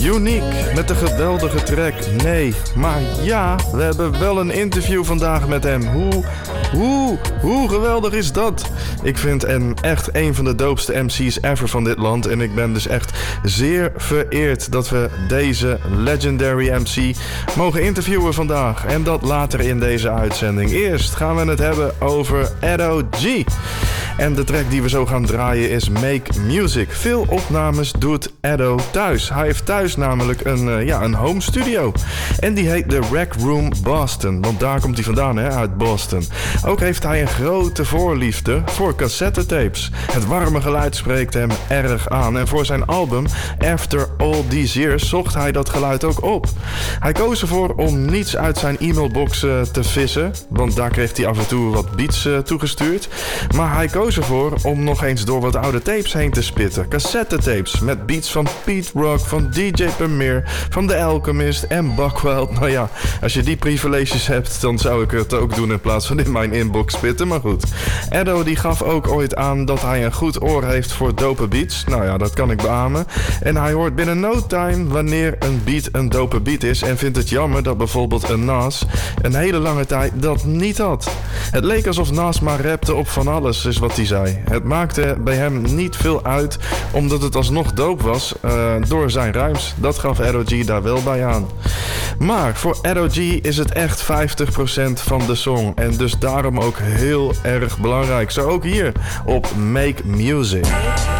Unique met de geweldige track. Nee, maar ja, we hebben wel een interview vandag met hem. Hoe geweldig is dat? Ik vind hem echt een van de doopste MC's ever van dit land. En ik ben dus echt zeer vereerd dat we deze legendary MC mogen interviewen vandaag. En dat later in deze uitzending. Eerst gaan we het hebben over Edo G. En de track die we zo gaan draaien is Make Music. Veel opnames doet Edo thuis. Hij heeft thuis namelijk een home studio. En die heet de Rec Room Boston. Want daar komt hij vandaan, uit Boston. Ook heeft hij een grote voorliefde voor cassettetapes. Het warme geluid spreekt hem erg aan. En voor zijn album After All These Years zocht hij dat geluid ook op. Hij koos ervoor om niets uit zijn e-mailbox te vissen. Want daar kreeg hij af en toe wat beats toegestuurd. Maar hij koos ervoor om nog eens door wat oude tapes heen te spitten. Cassettetapes met beats van Pete Rock, van DJ Premier, van The Alchemist en Buckwild. Nou ja, als je die privileges hebt, dan zou ik het ook doen in plaats van in mijn inbox spitten. Maar goed, Edo die gaf ook ooit aan dat hij een goed oor heeft voor dope beats. Nou ja, dat kan ik beamen. En hij hoort binnen no time wanneer een beat een dope beat is en vindt het jammer dat bijvoorbeeld een Nas een hele lange tijd dat niet had. Het leek alsof Nas maar rapte op van alles, is wat hij zei. Het maakte bij hem niet veel uit, omdat het alsnog dope was door zijn rhymes. Dat gaf Edo G daar wel bij aan. Maar voor Edo G is het echt 50% van de song. En dus daarom ook heel erg belangrijk. Zo ook hier op Make Music.